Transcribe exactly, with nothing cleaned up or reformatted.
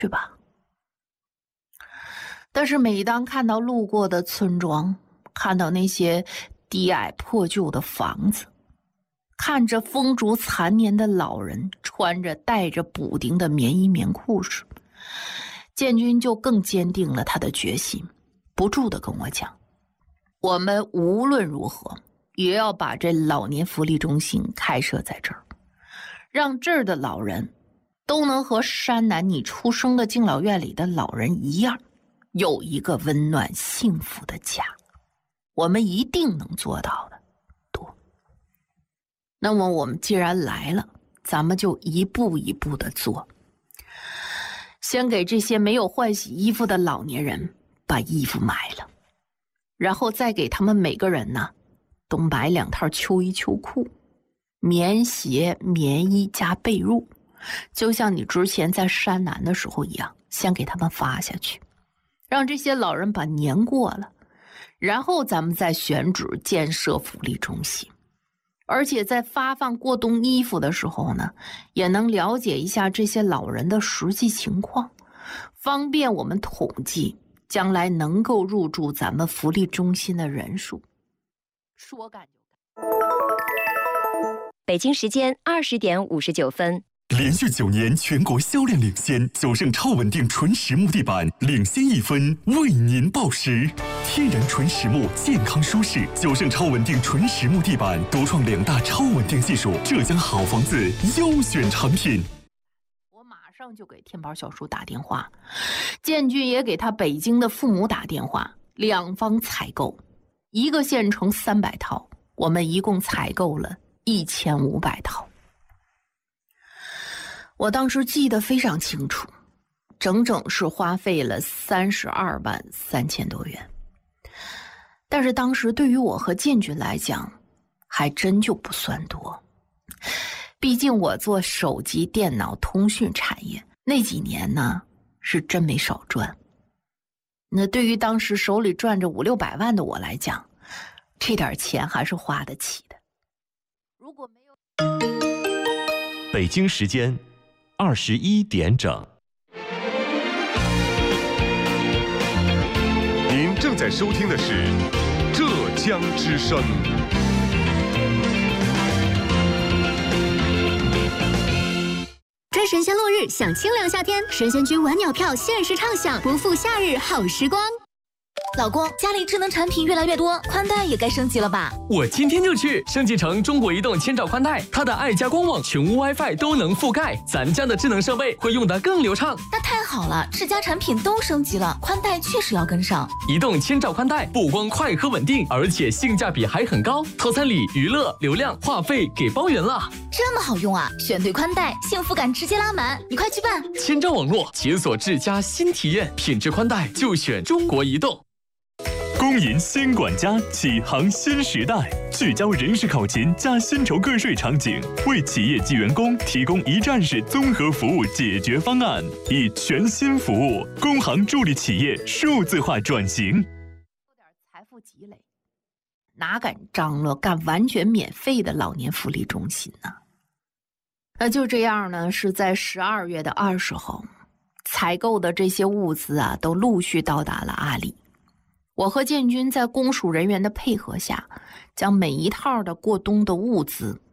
是吧？但是每当看到路过的村庄，看到那些低矮破旧的房子，看着风烛残年的老人穿着带着补丁的棉衣棉裤时，建军就更坚定了他的决心，不住地跟我讲，我们无论如何也要把这老年福利中心开设在这儿，让这儿的老人都能和山南你出生的敬老院里的老人一样，有一个温暖幸福的家。我们一定能做到的。多。那么我们既然来了，咱们就一步一步的做。先给这些没有换洗衣服的老年人把衣服买了，然后再给他们每个人呢都买两套秋衣秋裤、棉鞋、棉衣加被褥，就像你之前在山南的时候一样，先给他们发下去，让这些老人把年过了，然后咱们再选址建设福利中心。而且在发放过冬衣服的时候呢，也能了解一下这些老人的实际情况，方便我们统计将来能够入住咱们福利中心的人数。说干就干。 北京时间二十点五十九分。 连续九年全国销量领先，九盛超稳定纯实木地板领先一分，为您报时。天然纯实木，健康舒适，九盛超稳定纯实木地板独创两大超稳定技术，浙江好房子优选产品。 我马上就给天宝小叔打电话，建军也给他北京的父母打电话，两方采购，一个县城三百套，我们一共采购了一千五百套。我当时记得非常清楚，整整是花费了三十二万三千多元。但是当时对于我和建军来讲，还真就不算多。毕竟我做手机电脑通讯产业那几年呢，是真没少赚。那对于当时手里赚着五六百万的我来讲，这点钱还是花得起的。如果没有北京时间二十一点整。 您正在收听的是浙江之声。 追神仙落日，享清凉夏天，神仙居晚鸟票限时畅享，不负夏日好时光。 老公，家里智能产品越来越多，宽带也该升级了吧？ 我今天就去升级成中国移动千兆宽带，它的爱家光网、全屋 WiFi 都能覆盖，咱家的智能设备会用得更流畅。 那太好了，智家产品都升级了，宽带确实要跟上。 移动千兆宽带不光快和稳定，而且性价比还很高，套餐里娱乐、流量、话费给包圆了。 这么好用啊！选对宽带，幸福感直接拉满，你快去办！ 千兆网络解锁智家新体验，品质宽带就选中国移动。 工银新管家启航新时代，聚焦人事考勤加薪酬个税场景，为企业及员工提供一站式综合服务解决方案，以全新服务工行助力企业数字化转型。 有点财富积累，哪敢张罗干完全免费的老年福利中心呢？那就这样呢，是在十二月的二十号，采购的这些物资啊，都陆续到达了阿里。我和建军在公署人员的配合下，将每一套的过冬的物资